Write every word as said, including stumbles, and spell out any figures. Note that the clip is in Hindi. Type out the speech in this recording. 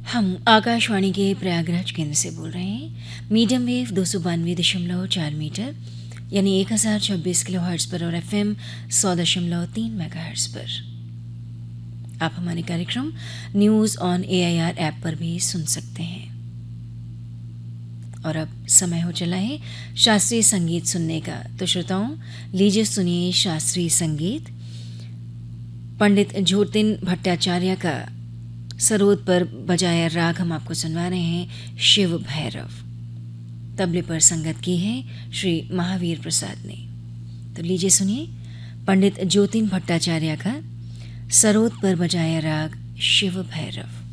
हम आकाशवाणी के प्रयागराज केंद्र से बोल रहे हैं। मीडियम वेव दो सौ बानवे दशमलव चार मीटर यानी एक हज़ार छब्बीस किलो हर्ट्ज पर और एफ एम सौ दशमलव तीन मेगा हर्ट्ज पर। आप हमारे कार्यक्रम news on A I R app पर भी सुन सकते हैं। और अब समय हो चला है शास्त्रीय संगीत सुनने का। तो श्रोताओं, लीजिए सुनिए शास्त्रीय संगीत। पंडित ज्योतिन भट्टाचार्य का सरोद पर बजाया राग हम आपको सुनवा रहे हैं, शिव भैरव। तबले पर संगत की है श्री महावीर प्रसाद ने। तो लीजिए सुनिए पंडित ज्योतिन भट्टाचार्य का सरोद पर बजाया राग शिव भैरव।